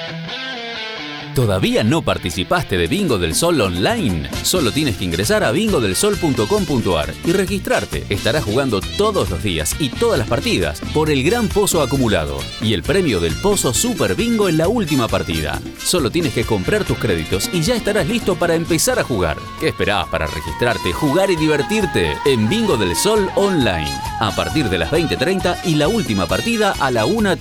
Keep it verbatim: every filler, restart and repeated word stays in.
¿Todavía no participaste de Bingo del Sol online? Solo tienes que ingresar a bingo del sol punto com punto a r y registrarte. Estarás jugando todos los días y todas las partidas por el gran pozo acumulado y el premio del pozo Super Bingo en la última partida. Solo tienes que comprar tus créditos y ya estarás listo para empezar a jugar. ¿Qué esperás para registrarte, jugar y divertirte en Bingo del Sol online? A partir de las veinte treinta y la última partida a la una